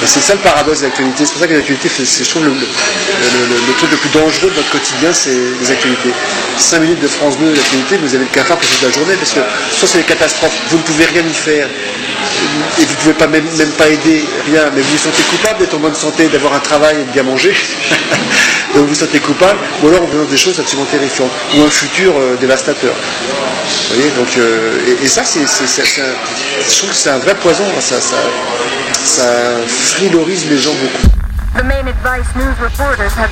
Et c'est ça le paradoxe de l'actualité. C'est pour ça que l'actualité, je trouve le truc le plus dangereux de notre quotidien, c'est les actualités. 5 minutes de France Bleu d'actualité, vous avez le cafard pour toute la journée, parce que soit c'est des catastrophes, vous ne pouvez rien y faire, et vous ne pouvez pas même pas aider, rien, mais vous vous sentez coupable d'être en bonne santé, d'avoir un travail et de bien manger. Donc vous vous sentez coupable, ou alors on vous donne des choses absolument terrifiantes, ou un futur dévastateur. Vous voyez, donc, et ça, je trouve que c'est un vrai poison, ça frilorise les gens beaucoup. The main advice news reporters have